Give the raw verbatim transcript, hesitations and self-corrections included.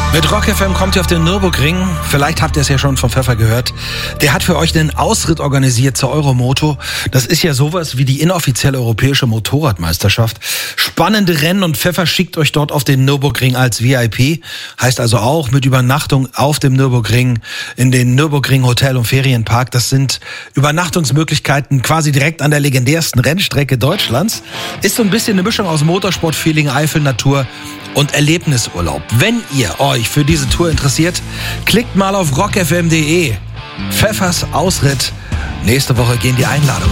Mit Rock F M kommt ihr auf den Nürburgring. Vielleicht habt ihr es ja schon von Pfeffer gehört. Der hat für euch einen Ausritt organisiert zur Euromoto. Das ist ja sowas wie die inoffizielle europäische Motorradmeisterschaft. Spannende Rennen und Pfeffer schickt euch dort auf den Nürburgring als V I P. Heißt also auch mit Übernachtung auf dem Nürburgring, in den Nürburgring Hotel und Ferienpark. Das sind Übernachtungsmöglichkeiten quasi direkt an der legendärsten Rennstrecke Deutschlands. Ist so ein bisschen eine Mischung aus Motorsport-Feeling, Eifelnatur und Erlebnisurlaub. Wenn ihr euch für diese Tour interessiert, klickt mal auf rock f m punkt d e. Pfeffers Ausritt. Nächste Woche gehen die Einladungen